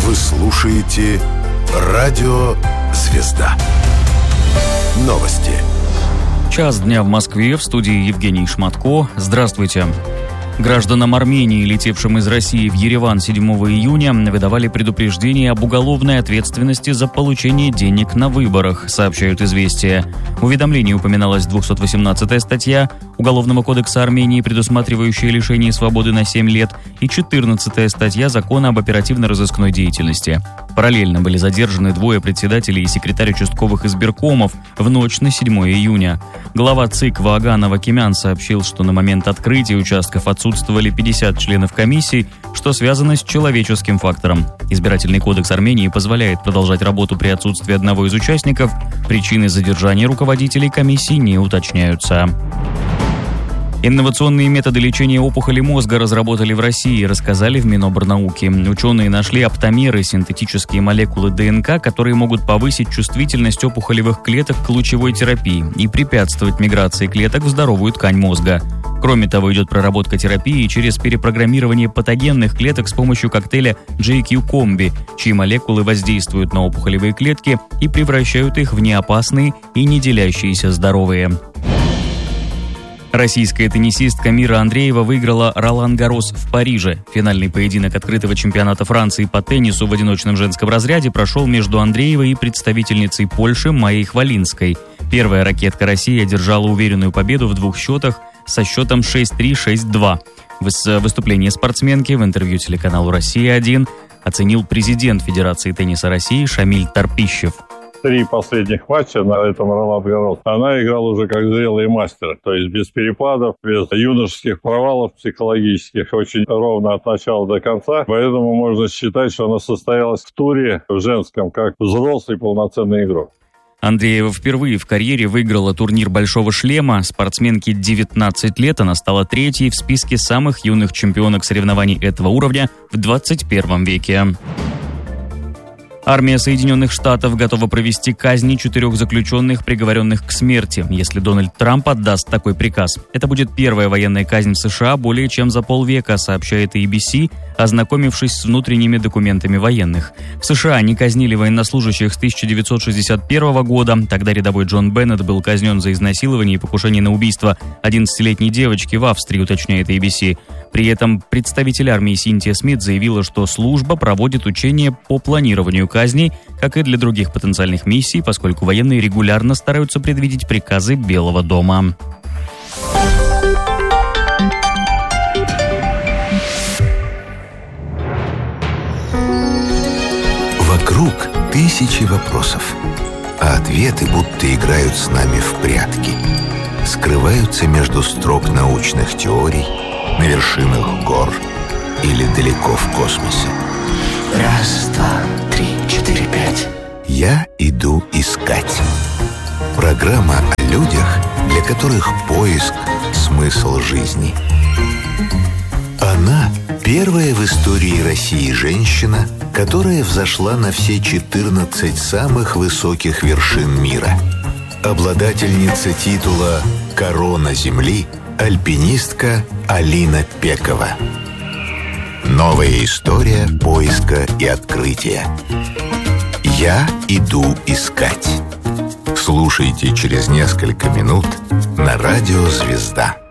Вы слушаете «Радио Звезда». Новости. Час дня в Москве, в студии Евгений Шматко. Здравствуйте. Гражданам Армении, летевшим из России в Ереван 7 июня, выдавали предупреждение об уголовной ответственности за получение денег на выборах, сообщают «Известия». В уведомлении упоминалась 218-я статья Уголовного кодекса Армении, предусматривающая лишение свободы на 7 лет, и 14-я статья Закона об оперативно-розыскной деятельности. Параллельно были задержаны двое председателей и секретарь участковых избиркомов в ночь на 7 июня. Глава ЦИК Вааган Авакимян сообщил, что на момент открытия участков отсутствовали 50 членов комиссий, что связано с человеческим фактором. Избирательный кодекс Армении позволяет продолжать работу при отсутствии одного из участников. Причины задержания руководителей комиссий не уточняются. Инновационные методы лечения опухоли мозга разработали в России, рассказали в Минобрнауки. Ученые нашли оптомеры, синтетические молекулы ДНК, которые могут повысить чувствительность опухолевых клеток к лучевой терапии и препятствовать миграции клеток в здоровую ткань мозга. Кроме того, идет проработка терапии через перепрограммирование патогенных клеток с помощью коктейля JQ-комби, чьи молекулы воздействуют на опухолевые клетки и превращают их в неопасные и не делящиеся здоровые. Российская теннисистка Мира Андреева выиграла Ролан-Гаррос в Париже. Финальный поединок открытого чемпионата Франции по теннису в одиночном женском разряде прошел между Андреевой и представительницей Польши Майей Хвалинской. Первая ракетка России одержала уверенную победу в двух сетах со счетом 6-3, 6-2. Выступление спортсменки в интервью телеканалу «Россия-1» оценил президент Федерации тенниса России Шамиль Торпищев. 3 последних матча на этом Ролан-Гаррос она играла уже как зрелый мастер, то есть без перепадов, без юношеских провалов психологических, очень ровно от начала до конца. Поэтому можно считать, что она состоялась в туре в женском как взрослый полноценный игрок. Андреева впервые в карьере выиграла турнир «Большого шлема». Спортсменке 19 лет, она стала 3-й в списке самых юных чемпионок соревнований этого уровня в 21 веке. Армия Соединенных Штатов готова провести казни 4 заключенных, приговоренных к смерти, если Дональд Трамп отдаст такой приказ. Это будет первая военная казнь в США более чем за полвека, сообщает ABC, ознакомившись с внутренними документами военных. В США не казнили военнослужащих с 1961 года. Тогда рядовой Джон Беннет был казнен за изнасилование и покушение на убийство 11-летней девочки в Австрии, уточняет ABC. При этом представитель армии Синтия Смит заявила, что служба проводит учения по планированию казней, как и для других потенциальных миссий, поскольку военные регулярно стараются предвидеть приказы Белого дома. Вокруг тысячи вопросов, а ответы будто играют с нами в прятки. Скрываются между строк научных теорий, на вершинах гор или далеко в космосе. 1, 2, 3, 4, 5. Я иду искать. Программа о людях, для которых поиск – смысл жизни. Она – первая в истории России женщина, которая взошла на все 14 самых высоких вершин мира. Обладательница титула «Корона Земли» – альпинистка Алина Пекова. Новая история поиска и открытия. Я иду искать. Слушайте через несколько минут на радио «Звезда».